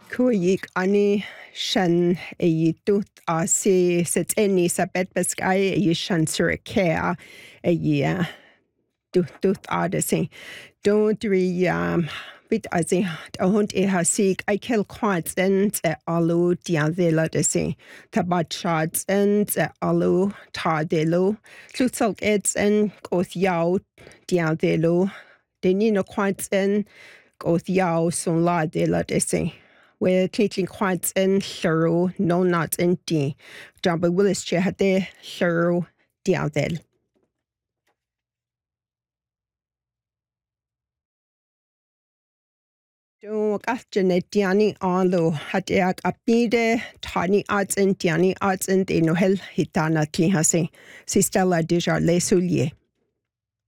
Kuik ani shan e tut a se set eni sa bet beskai e shan sur kea e tut a de se don't re bit as a hund e ha sig I kill quads and alu dia vela de se tabat shots and alu ta de lo tlutzal eds and goth yao dia velo de nino quads and goth yao son la de la de se where Caitlin quads and Shiro no not in D. Jamba Willis che hade Shiro diavel. Do gafjane diani alo hadeag apide tani arts and diani arts and de nohel hitana tlihase. Si Stella Deja Le Soulier.